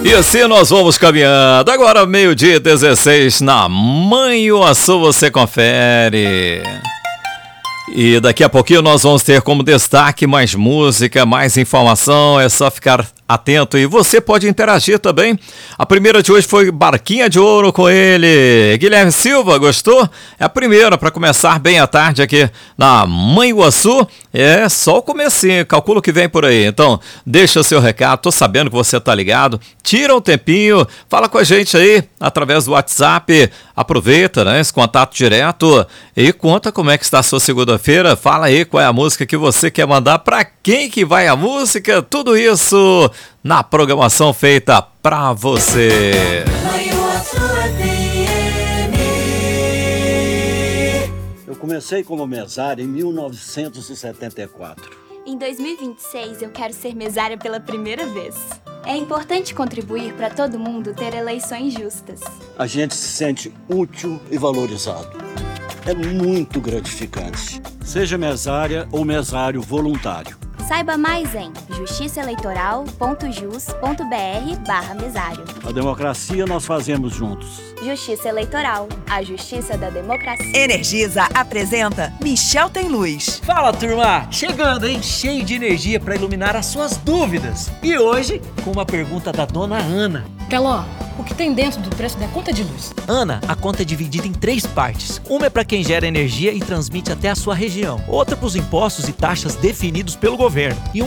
E assim nós vamos caminhando. Agora, 12h16, na Manhuaçu você confere. E daqui a pouquinho nós vamos ter como destaque mais música, mais informação. É só ficar atento e você pode interagir também. A primeira de hoje foi Barquinha de Ouro com ele. Guilherme Silva, gostou? É a primeira para começar bem à tarde aqui na Manhuaçu. É só o comecinho, calculo que vem por aí. Então, deixa seu recado, tô sabendo que você tá ligado. Tira um tempinho, fala com a gente aí através do WhatsApp. Aproveita, né, esse contato direto e conta como é que está a sua segunda-feira. Fala aí qual é a música que você quer mandar, para quem que vai a música, tudo isso na programação feita pra você. Eu comecei como mesário em 1974. Em 2026 eu quero ser mesária pela primeira vez. É importante contribuir para todo mundo ter eleições justas. A gente se sente útil e valorizado. É muito gratificante. Seja mesária ou mesário voluntário. Saiba mais em justiçaeleitoral.jus.br/mesário. A democracia nós fazemos juntos. Justiça Eleitoral, a justiça da democracia. Energisa apresenta Michel Tem Luz. Fala, turma! Chegando, hein? Cheio de energia para iluminar as suas dúvidas. E hoje, com uma pergunta da dona Ana. Teló, o que tem dentro do preço da conta de luz? Ana, a conta é dividida em 3 partes. Uma é para quem gera energia e transmite até a sua região. Outra para os impostos e taxas definidos pelo governo. E